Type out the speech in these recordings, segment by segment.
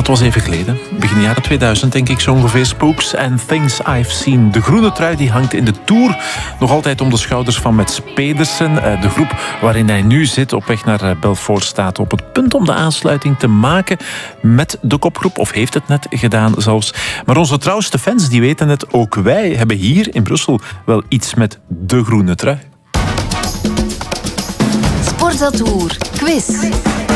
Dat was even geleden. Begin jaren 2000 denk ik zo ongeveer. Spooks and Things I've Seen. De groene trui die hangt in de Tour. Nog altijd om de schouders van Mats Pedersen. De groep waarin hij nu zit op weg naar Belfort staat op het punt om de aansluiting te maken met de kopgroep. Of heeft het net gedaan zelfs. Maar onze trouwste fans die weten het. Ook wij hebben hier in Brussel wel iets met de groene trui. Sportatour quiz.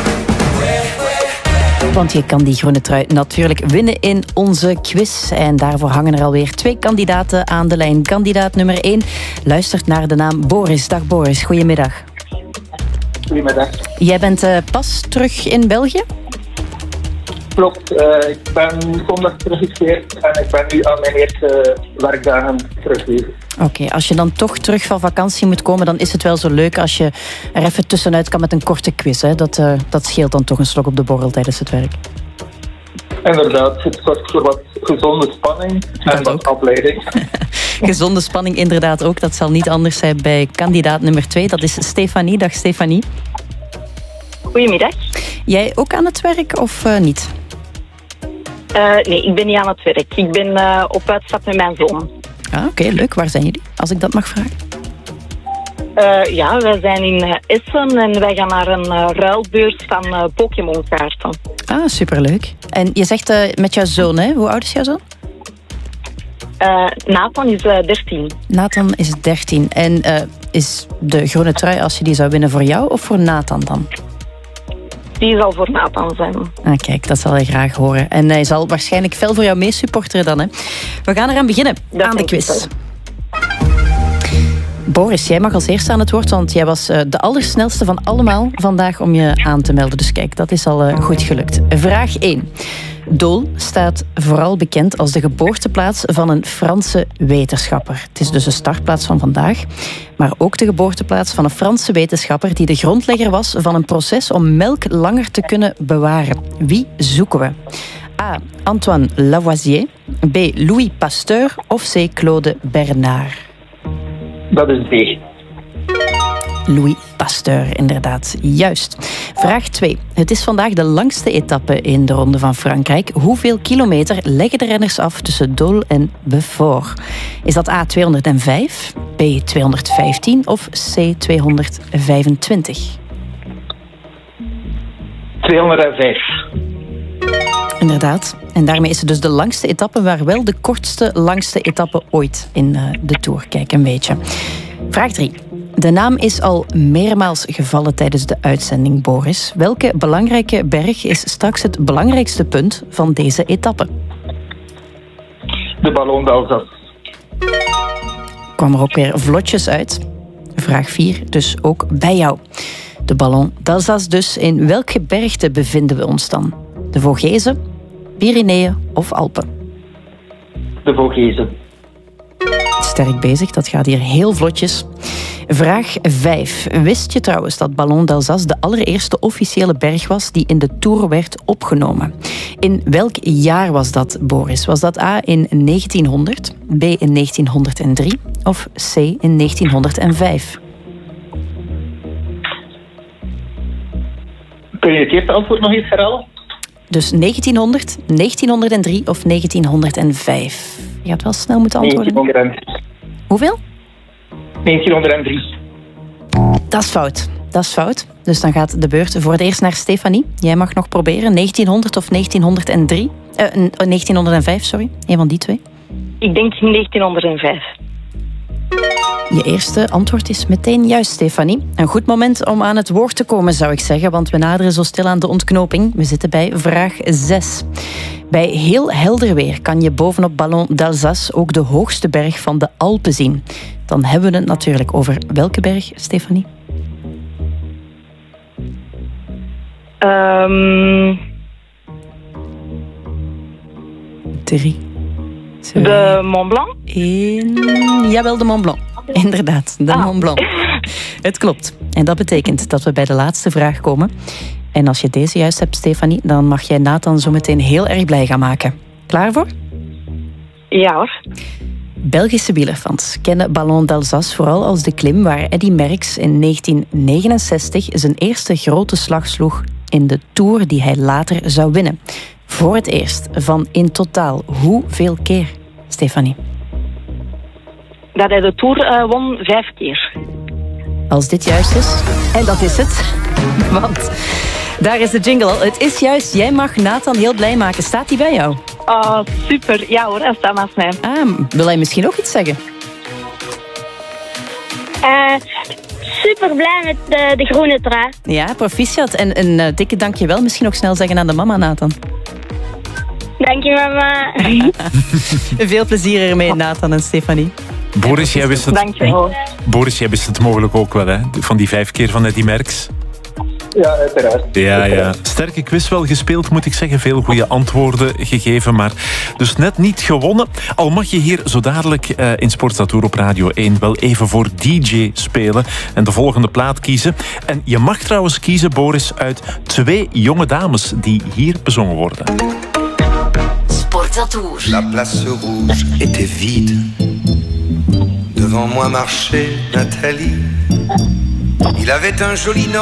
Want je kan die groene trui natuurlijk winnen in onze quiz. En daarvoor hangen er alweer 2 kandidaten aan de lijn. Kandidaat nummer 1 luistert naar de naam Boris. Dag Boris, goedemiddag. Goedemiddag. Jij bent pas terug in België? Klopt, ik ben zondag teruggekeerd en ik ben nu aan mijn eerste werkdagen terug. Oké, als je dan toch terug van vakantie moet komen, dan is het wel zo leuk als je er even tussenuit kan met een korte quiz. Hè? Dat scheelt dan toch een slok op de borrel tijdens het werk. Inderdaad, het zorgt voor wat gezonde spanning en wat afleiding. Gezonde spanning inderdaad ook. Dat zal niet anders zijn bij kandidaat nummer 2. Dat is Stefanie. Dag Stefanie. Goedemiddag. Jij ook aan het werk of niet? Nee, ik ben niet aan het werk. Ik ben op uitstap met mijn zoon. Ah, oké, leuk. Waar zijn jullie, als ik dat mag vragen? Ja, wij zijn in Essen en wij gaan naar een ruilbeurs van Pokémon-kaarten. Ah, superleuk. En je zegt met jouw zoon, hè? Hoe oud is jouw zoon? Nathan is 13. Nathan is 13. En is de groene trui, als je die zou winnen, voor jou of voor Nathan dan? Die zal voor Nathan zijn. Ah, kijk, dat zal hij graag horen. En hij zal waarschijnlijk fel voor jou meesupporteren dan, hè? We gaan eraan beginnen, aan de quiz. Boris, jij mag als eerste aan het woord, want jij was de allersnelste van allemaal vandaag om je aan te melden. Dus kijk, dat is al goed gelukt. Vraag 1. Dole staat vooral bekend als de geboorteplaats van een Franse wetenschapper. Het is dus de startplaats van vandaag, maar ook de geboorteplaats van een Franse wetenschapper die de grondlegger was van een proces om melk langer te kunnen bewaren. Wie zoeken we? A. Antoine Lavoisier, B. Louis Pasteur of C. Claude Bernard? Dat is B. Louis Pasteur, inderdaad. Juist. Vraag 2. Het is vandaag de langste etappe in de Ronde van Frankrijk. Hoeveel kilometer leggen de renners af tussen Dole en Beaufort? Is dat A. 205, B. 215 of C. 225? 205. Inderdaad. En daarmee is het dus de langste etappe, maar wel de kortste langste etappe ooit in de Tour. Kijk, een beetje. Vraag 3. De naam is al meermaals gevallen tijdens de uitzending, Boris. Welke belangrijke berg is straks het belangrijkste punt van deze etappe? De Ballon d'Alsace. Kwam er ook weer vlotjes uit. Vraag 4, dus ook bij jou. De Ballon d'Alsace dus. In welk gebergte bevinden we ons dan? De Vogezen, Pyreneeën of Alpen? De Vogezen. Sterk bezig, dat gaat hier heel vlotjes. Vraag 5. Wist je trouwens dat Ballon d'Alsace de allereerste officiële berg was die in de Tour werd opgenomen? In welk jaar was dat, Boris? Was dat A in 1900, B in 1903 of C in 1905? Kun je het eerste antwoord nog eens herhalen? Dus 1900, 1903 of 1905? Je gaat wel snel moeten antwoorden. 1903. Hoeveel? 1903. Dat is fout. Dat is fout. Dus dan gaat de beurt voor het eerst naar Stefanie. Jij mag nog proberen. 1900 of 1903? 1905, sorry. Een van die twee. Ik denk 1905. Je eerste antwoord is meteen juist, Stefanie. Een goed moment om aan het woord te komen, zou ik zeggen, want we naderen zo stilaan de ontknoping. We zitten bij vraag 6. Bij heel helder weer kan je bovenop Ballon d'Alsace ook de hoogste berg van de Alpen zien. Dan hebben we het natuurlijk over welke berg, Stefanie? Drie. De Mont Blanc? Jawel, de Mont Blanc. Inderdaad, de Mont Blanc. Het klopt. En dat betekent dat we bij de laatste vraag komen. En als je deze juist hebt, Stefanie, dan mag jij Nathan zo meteen heel erg blij gaan maken. Klaar voor? Ja hoor. Belgische wielerfans kennen Ballon d'Alsace vooral als de klim waar Eddy Merckx in 1969 zijn eerste grote slag sloeg in de Tour die hij later zou winnen. voor het eerst van in totaal hoeveel keer, Stefanie? Dat hij de Tour won 5 keer. Als dit juist is, en dat is het, want daar is de jingle al. Het is juist, jij mag Nathan heel blij maken. Staat die bij jou? Oh, super. Ja hoor, hij staat naast mij. Wil hij misschien ook iets zeggen? Super blij met de groene trui. Ja, proficiat. En een dikke dankjewel. Misschien ook snel zeggen aan de mama, Nathan. Dank je, mama. Veel plezier ermee, Nathan en Stefanie. Boris, jij wist het. Dankjewel. Boris, jij wist het mogelijk ook wel, hè? Van die 5 keer van Eddy Merckx. Ja, uiteraard. Ja. Sterke quiz wel gespeeld, moet ik zeggen. Veel goede antwoorden gegeven, maar dus net niet gewonnen. Al mag je hier zo dadelijk in Sportstatour op Radio 1 wel even voor DJ spelen en de volgende plaat kiezen. En je mag trouwens kiezen, Boris, uit 2 jonge dames die hier bezongen worden. Sportstatour. La place rouge était vide. Devant moi marchait Nathalie. Il avait un joli nom.